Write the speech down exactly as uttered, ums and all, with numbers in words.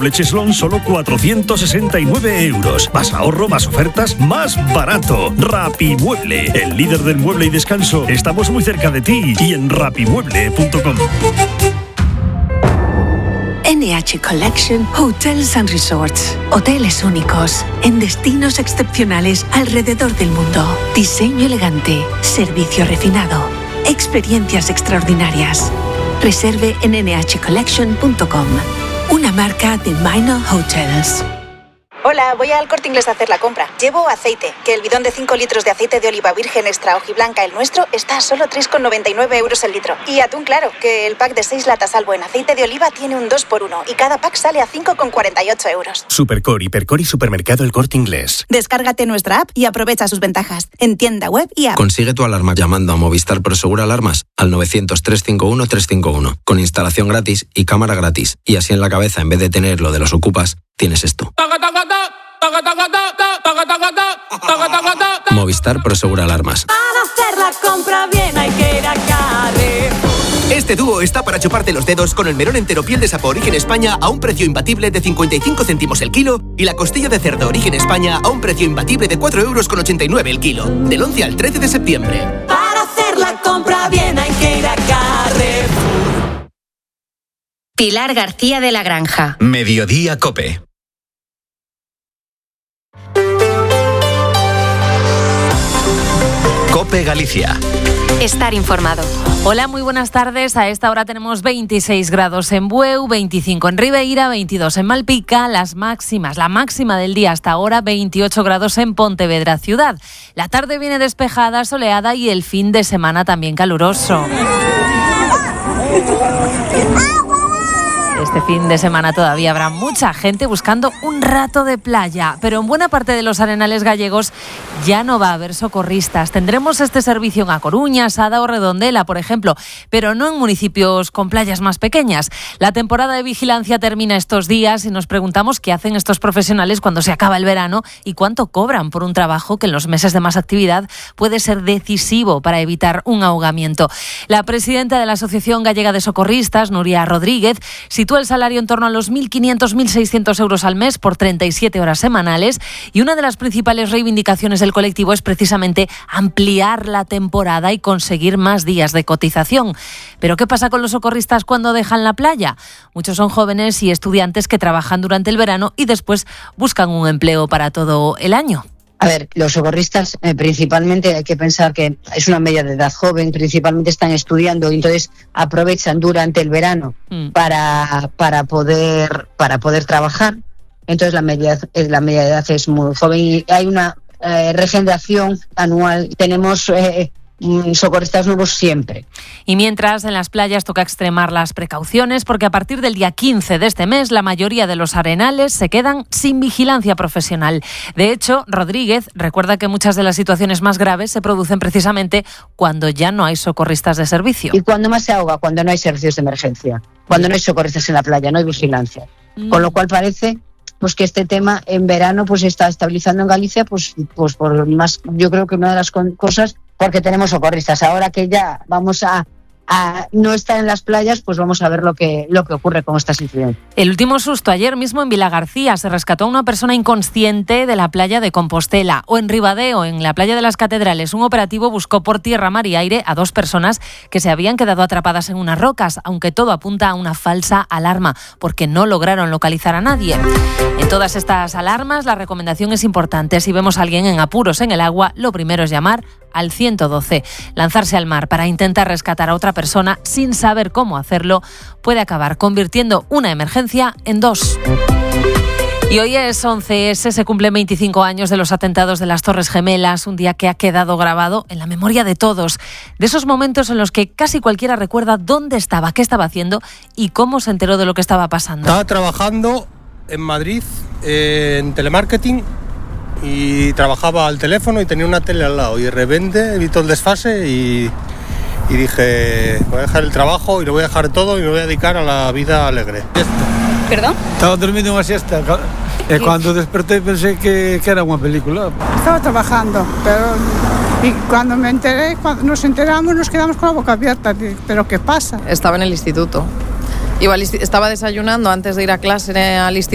Flecheslón solo cuatrocientos sesenta y nueve euros. Más ahorro, más ofertas, más barato. Rapimueble, el líder del mueble y descanso. Estamos muy cerca de ti y en rapimueble punto com. N H Collection Hotels and Resorts. Hoteles únicos, en destinos excepcionales alrededor del mundo. Diseño elegante, servicio refinado, experiencias extraordinarias. Reserve en ene hache collection punto com. Una marca de Minor Hotels. Hola, voy al Corte Inglés a hacer la compra. Llevo aceite, que el bidón de cinco litros de aceite de oliva virgen extra hojiblanca, el nuestro, está a solo tres con noventa y nueve euros el litro. Y atún claro, que el pack de seis latas Albo en aceite de oliva tiene un dos por uno y cada pack sale a cinco con cuarenta y ocho euros. Supercor, Hipercor y Supermercado El Corte Inglés. Descárgate nuestra app y aprovecha sus ventajas en tienda web y app. Consigue tu alarma llamando a Movistar Prosegur Alarmas al novecientos, trescientos cincuenta y uno, trescientos cincuenta y uno, con instalación gratis y cámara gratis. Y así en la cabeza, en vez de tener lo de los ocupas, tienes esto. Movistar Prosegur Alarmas. Para hacer la compra bien hay que ir a Carrefour. Este dúo está para chuparte los dedos con el melón entero piel de sapo Origen España a un precio imbatible de cincuenta y cinco céntimos el kilo y la costilla de cerdo Origen España a un precio imbatible de cuatro euros con ochenta y nueve el kilo. Del once al trece de septiembre. Para hacer la compra bien hay que ir a Carrefour. Pilar García de la Granja. Mediodía COPE. COPE Galicia. Estar informado. Hola, muy buenas tardes. A esta hora tenemos veintiséis grados en Bueu, veinticinco en Ribeira, veintidós en Malpica. Las máximas, la máxima del día hasta ahora, veintiocho grados en Pontevedra ciudad. La tarde viene despejada, soleada y el fin de semana también caluroso. Este fin de semana todavía habrá mucha gente buscando un rato de playa, pero en buena parte de los arenales gallegos ya no va a haber socorristas. Tendremos este servicio en A Coruña, Sada o Redondela, por ejemplo, pero no en municipios con playas más pequeñas. La temporada de vigilancia termina estos días y nos preguntamos qué hacen estos profesionales cuando se acaba el verano y cuánto cobran por un trabajo que en los meses de más actividad puede ser decisivo para evitar un ahogamiento. La presidenta de la Asociación Gallega de Socorristas, Nuria Rodríguez, sitúa el salario en torno a los mil quinientos a mil seiscientos euros al mes por treinta y siete horas semanales y una de las principales reivindicaciones del colectivo es precisamente ampliar la temporada y conseguir más días de cotización. ¿Pero qué pasa con los socorristas cuando dejan la playa? Muchos son jóvenes y estudiantes que trabajan durante el verano y después buscan un empleo para todo el año. A ver, los socorristas eh, principalmente hay que pensar que es una media de edad joven, principalmente están estudiando y entonces aprovechan durante el verano mm. para, para, poder, para poder trabajar. Entonces la media, la media de edad es muy joven y hay una eh, regeneración anual. Tenemos eh, socorristas nuevos siempre. Y mientras en las playas toca extremar las precauciones porque a partir del día quince de este mes la mayoría de los arenales se quedan sin vigilancia profesional. De hecho, Rodríguez recuerda que muchas de las situaciones más graves se producen precisamente cuando ya no hay socorristas de servicio. ¿Y cuando más se ahoga? Cuando no hay servicios de emergencia, cuando no hay socorristas en la playa, no hay vigilancia. Mm. Con lo cual parece pues que este tema en verano pues se está estabilizando en Galicia, pues, pues por más, yo creo que una de las cosas porque tenemos socorristas. Ahora que ya vamos a, a no estar en las playas, pues vamos a ver lo que, lo que ocurre con estas incidencias. El último susto ayer mismo en Vilagarcía. Se rescató a una persona inconsciente de la playa de Compostela. O en Ribadeo, en la playa de las Catedrales, un operativo buscó por tierra, mar y aire a dos personas que se habían quedado atrapadas en unas rocas, aunque todo apunta a una falsa alarma, porque no lograron localizar a nadie. En todas estas alarmas, la recomendación es importante. Si vemos a alguien en apuros en el agua, lo primero es llamar al ciento doce. Lanzarse al mar para intentar rescatar a otra persona sin saber cómo hacerlo puede acabar convirtiendo una emergencia en dos. Y hoy es once ese, se cumplen veinticinco años de los atentados de las Torres Gemelas, un día que ha quedado grabado en la memoria de todos, de esos momentos en los que casi cualquiera recuerda dónde estaba, qué estaba haciendo y cómo se enteró de lo que estaba pasando. Estaba trabajando en Madrid eh, en telemarketing y trabajaba al teléfono y tenía una tele al lado y de repente vi todo el desfase y, y dije voy a dejar el trabajo y lo voy a dejar todo y me voy a dedicar a la vida alegre. ¿Perdón? Estaba durmiendo una siesta y cuando desperté pensé que, que era una película. Estaba trabajando, pero y cuando me enteré, cuando nos enteramos nos quedamos con la boca abierta. ¿Pero qué pasa? Estaba en el instituto. Iba al, estaba desayunando antes de ir a clase al instituto.